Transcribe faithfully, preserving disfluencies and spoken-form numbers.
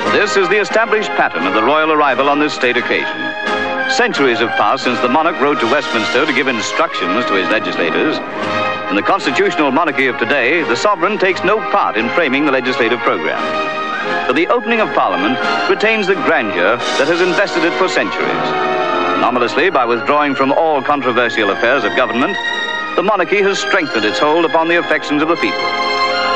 This is the established pattern of the royal arrival on this state occasion. Centuries have passed since the monarch rode to Westminster to give instructions to his legislators. In the constitutional monarchy of today, the sovereign takes no part in framing the legislative program. But the opening of Parliament retains the grandeur that has invested it for centuries. Anomalously, by withdrawing from all controversial affairs of government, the monarchy has strengthened its hold upon the affections of the people.